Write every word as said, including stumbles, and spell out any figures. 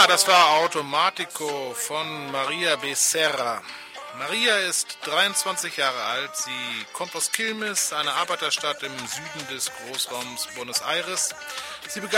Ja, das war Automatico von Maria Becerra. Maria ist dreiundzwanzig Jahre alt. Sie kommt aus Quilmes, einer Arbeiterstadt im Süden des Großraums Buenos Aires. Sie